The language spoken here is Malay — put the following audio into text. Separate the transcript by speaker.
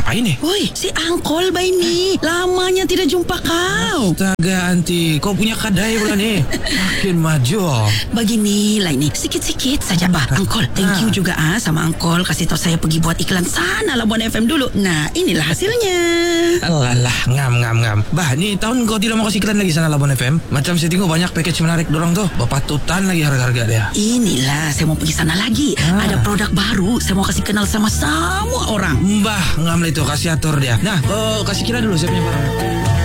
Speaker 1: ngapain nih?
Speaker 2: Woi, si Angkol bay ni. Lamanya tidak jumpa kau.
Speaker 1: Astaga, Anti, kau punya kadai pula nih. Makin maju.
Speaker 2: Begini lah ini, sikit-sikit saja bah. Angkol, thank you juga sama Angkol kasih tahu saya pergi buat iklan sana Labuan FM dulu. Nah, inilah hasilnya.
Speaker 1: Alah, ngam. Bah, ni tahun kau tidak mau kasih iklan lagi sana Labuan FM? Macam saya tengok banyak package menarik dorang tuh. Bapatutan lagi harga-harga dia.
Speaker 2: Inilah, saya mau pergi sana lagi. Ada produk baru, saya mau kasih kenal sama semua orang.
Speaker 1: Mbah, ngam lah itu, kasih atur dia. Nah, kau kasih kira dulu saya punya barang.